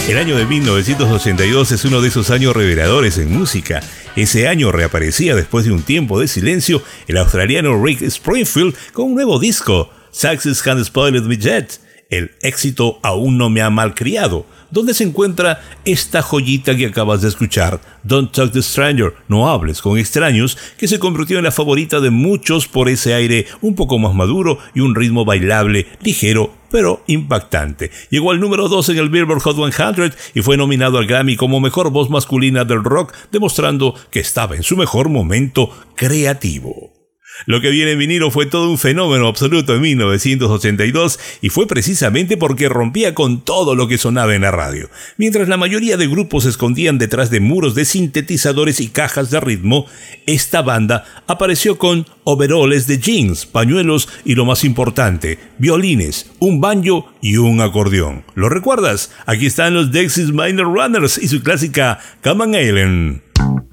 El año de 1982 es uno de esos años reveladores en música. Ese año reaparecía después de un tiempo de silencio el australiano Rick Springfield con un nuevo disco, Success Hasn't Spoiled Me Yet. El éxito aún no me ha malcriado, donde se encuentra esta joyita que acabas de escuchar, Don't Talk to Stranger, no hables con extraños, que se convirtió en la favorita de muchos por ese aire un poco más maduro y un ritmo bailable, ligero, pero impactante. Llegó al número 2 en el Billboard Hot 100 y fue nominado al Grammy como mejor voz masculina del rock, demostrando que estaba en su mejor momento creativo. Lo que viene en vinilo fue todo un fenómeno absoluto en 1982 y fue precisamente porque rompía con todo lo que sonaba en la radio. Mientras la mayoría de grupos se escondían detrás de muros de sintetizadores y cajas de ritmo, esta banda apareció con overoles de jeans, pañuelos y lo más importante, violines, un banjo y un acordeón. ¿Lo recuerdas? Aquí están los Dexys Minor Runners y su clásica Come on Alien.